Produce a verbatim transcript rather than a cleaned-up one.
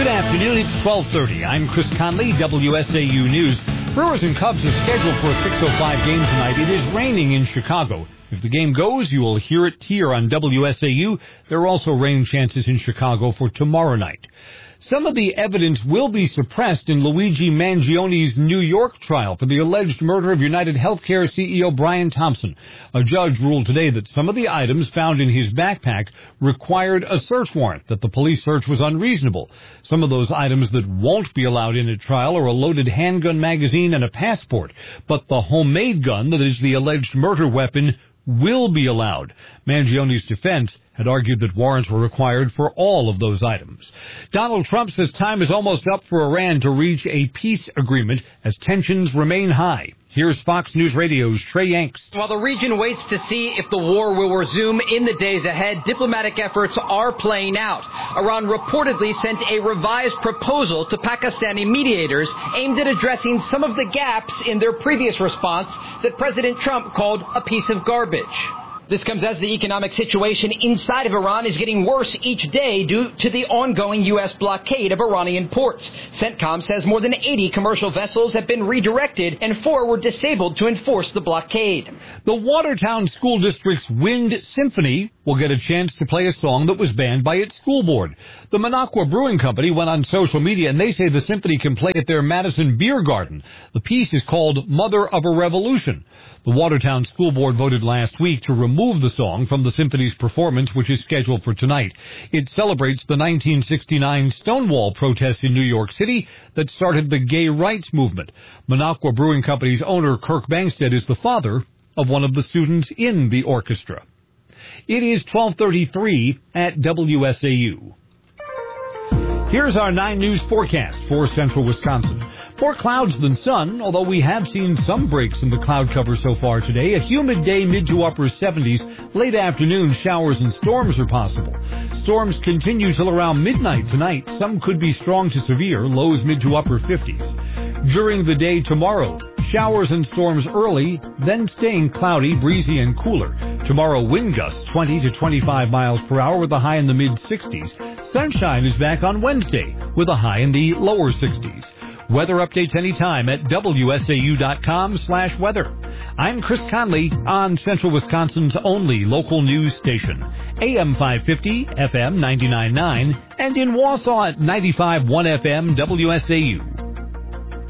Good afternoon, it's twelve thirty. I'm Chris Conley, W S A U News. Brewers and Cubs are scheduled for a six oh five game tonight. It is raining in Chicago. If the game goes, you will hear it here on W S A U. There are also rain chances in Chicago for tomorrow night. Some of the evidence will be suppressed in Luigi Mangioni's New York trial for the alleged murder of United Healthcare C E O Brian Thompson. A judge ruled today that some of the items found in his backpack required a search warrant, that the police search was unreasonable. Some of those items that won't be allowed in a trial are a loaded handgun magazine and a passport. But the homemade gun that is the alleged murder weapon will be allowed. Mangioni's defense had argued that warrants were required for all of those items. Donald Trump says time is almost up for Iran to reach a peace agreement as tensions remain high. Here's Fox News Radio's Trey Yanks. While the region waits to see if the war will resume in the days ahead, diplomatic efforts are playing out. Iran reportedly sent a revised proposal to Pakistani mediators aimed at addressing some of the gaps in their previous response that President Trump called a piece of garbage. This comes as the economic situation inside of Iran is getting worse each day due to the ongoing U S blockade of Iranian ports. CENTCOM says more than eighty commercial vessels have been redirected and four were disabled to enforce the blockade. The Watertown School District's Wind Symphony will get a chance to play a song that was banned by its school board. The Minocqua Brewing Company went on social media and they say the symphony can play at their Madison Beer Garden. The piece is called Mother of a Revolution. The Watertown School Board voted last week to remove the song from the symphony's performance, which is scheduled for tonight. It celebrates the nineteen sixty-nine Stonewall protests in New York City that started the gay rights movement. Minocqua Brewing Company's owner, Kirk Bangstead, is the father of one of the students in the orchestra. It is twelve thirty-three at W S A U. Here's our nine News forecast for central Wisconsin. More clouds than sun, although we have seen some breaks in the cloud cover so far today. A humid day, mid to upper seventies. Late afternoon, showers and storms are possible. Storms continue till around midnight tonight. Some could be strong to severe, lows mid to upper fifties. During the day tomorrow, showers and storms early, then staying cloudy, breezy, and cooler. Tomorrow, wind gusts twenty to twenty-five miles per hour with a high in the mid-sixties. Sunshine is back on Wednesday with a high in the lower sixties. Weather updates anytime at W S A U dot com slash weather. I'm Chris Conley on Central Wisconsin's only local news station, A M five fifty, F M ninety-nine point nine, and in Wausau at ninety-five point one F M W S A U.